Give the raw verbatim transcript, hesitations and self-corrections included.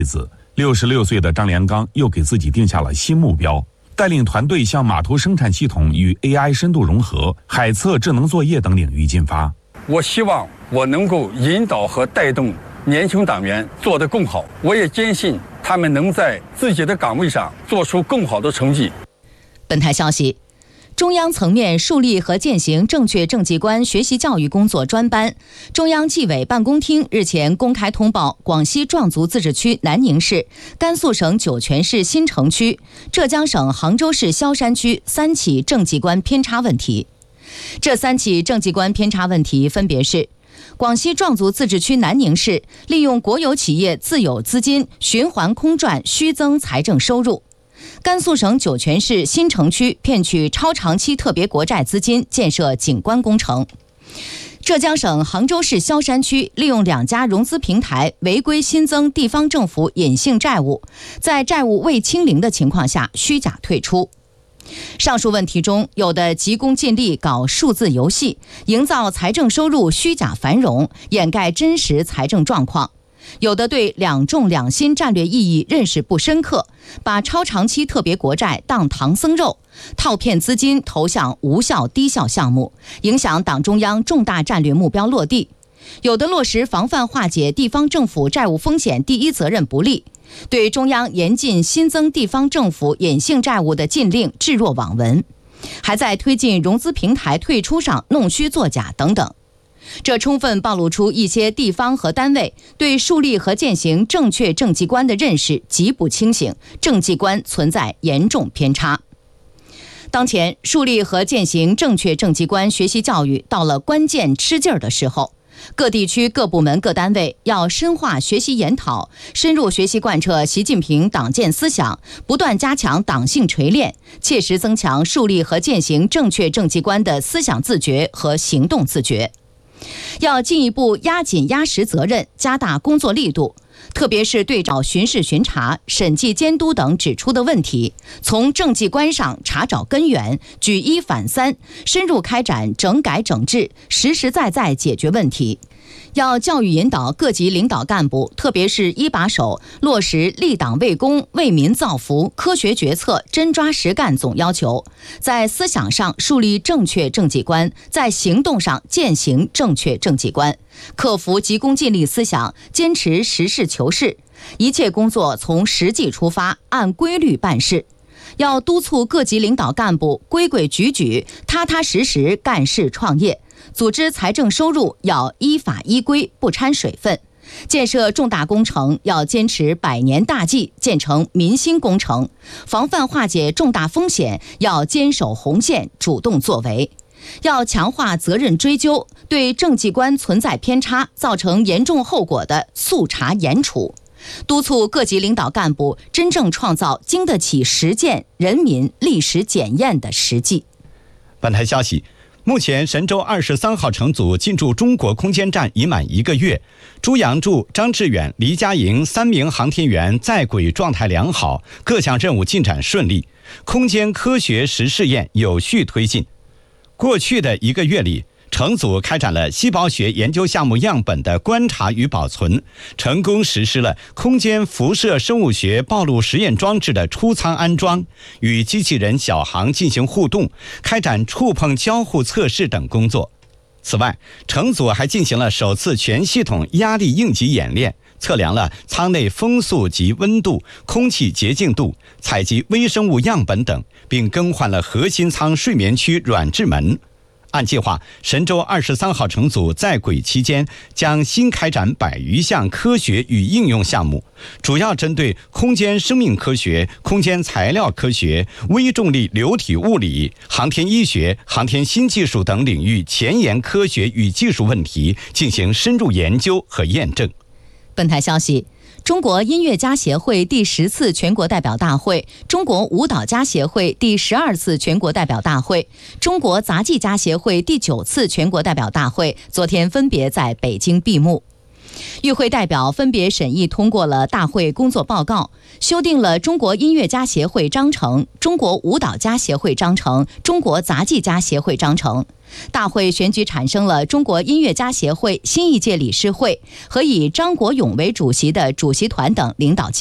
六十六岁的张连刚又给自己定下了新目标，带领团队向码头生产系统与 A I 深度融合、海测智能作业等领域进发。 我希望我能够引导和带动年轻党员做得更好，我也坚信他们能在自己的岗位上做出更好的成绩。 本台消息，中央层面树立和践行正确政绩观学习教育工作专班，中央纪委办公厅日前公开通报广西壮族自治区南宁市、甘肃省酒泉市新城区、浙江省杭州市萧山区三起政绩观偏差问题。这三起政绩观偏差问题分别是：广西壮族自治区南宁市利用国有企业自有资金循环空转虚增财政收入；甘肃省酒泉市新城区骗取超长期特别国债资金建设景观工程；浙江省杭州市萧山区利用两家融资平台违规新增地方政府隐性债务，在债务未清零的情况下虚假退出。上述问题中，有的急功近利搞数字游戏，营造财政收入虚假繁荣，掩盖真实财政状况；有的对两重两新战略意义认识不深刻，把超长期特别国债当唐僧肉，套骗资金投向无效低效项目，影响党中央重大战略目标落地；有的落实防范化解地方政府债务风险第一责任不力，对中央严禁新增地方政府隐性债务的禁令置若罔闻，还在推进融资平台退出上弄虚作假等等。这充分暴露出一些地方和单位对树立和践行正确政绩观的认识极不清醒，政绩观存在严重偏差。当前树立和践行正确政绩观学习教育到了关键吃劲儿的时候，各地区各部门各单位要深化学习研讨，深入学习贯彻习近平党建思想，不断加强党性锤炼，切实增强树立和践行正确政绩观的思想自觉和行动自觉。要进一步压紧压实责任，加大工作力度，特别是对照巡视巡查、审计监督等指出的问题，从政绩观上查找根源，举一反三，深入开展整改整治，实实在在解决问题。要教育引导各级领导干部，特别是一把手，落实立党为公、为民造福、科学决策、真抓实干总要求，在思想上树立正确政绩观，在行动上践行正确政绩观，克服急功近利思想，坚持实事求是，一切工作从实际出发，按规律办事。要督促各级领导干部规规矩矩、踏踏实实干事创业，组织财政收入要依法依规，不掺水分；建设重大工程要坚持百年大计，建成民心工程；防范化解重大风险要坚守红线，主动作为；要强化责任追究，对政绩观存在偏差、造成严重后果的速查严处。督促各级领导干部真正创造经得起实践、人民历史检验的实际。 本台消息，目前神舟二十三号乘组进驻中国空间站已满一个月，朱杨柱、张志远、黎佳莹三名航天员在轨状态良好，各项任务进展顺利，空间科学实试验有序推进。过去的一个月里，乘组开展了细胞学研究项目样本的观察与保存，成功实施了空间辐射生物学暴露实验装置的出舱安装，与机器人小航进行互动，开展触碰交互测试等工作。此外，乘组还进行了首次全系统压力应急演练，测量了舱内风速及温度、空气洁净度，采集微生物样本等，并更换了核心舱睡眠区软质门。按计划，神舟二十三号乘组在轨期间将新开展百余项科学与应用项目，主要针对空间生命科学、空间材料科学、微重力流体物理、航天医学、航天新技术等领域前沿科学与技术问题进行深入研究和验证。 本台消息，中国音乐家协会第十次全国代表大会、中国舞蹈家协会第十二次全国代表大会、中国杂技家协会第九次全国代表大会昨天分别在北京闭幕。 与会代表分别审议通过了大会工作报告，修订了中国音乐家协会章程、中国舞蹈家协会章程、中国杂技家协会章程。大会选举产生了中国音乐家协会新一届理事会和以张国勇为主席的主席团等领导机构。